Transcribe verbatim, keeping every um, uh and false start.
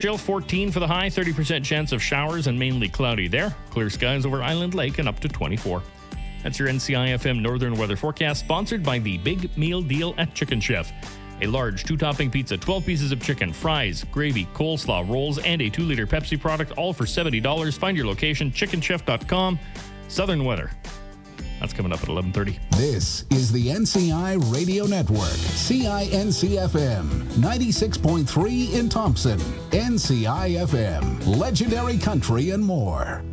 Chill fourteen for the high, thirty percent chance of showers and mainly cloudy there. Clear skies over Island Lake and up to twenty-four. That's your N C I F M Northern Weather Forecast, sponsored by the Big Meal Deal at Chicken Chef. A large two-topping pizza, twelve pieces of chicken, fries, gravy, coleslaw, rolls, and a two-liter Pepsi product, all for seventy dollars. Find your location, chicken chef dot com. Southern Weather. That's coming up at eleven thirty. This is the N C I Radio Network. C I N C F M, ninety-six point three in Thompson. N C I F M, legendary country and more.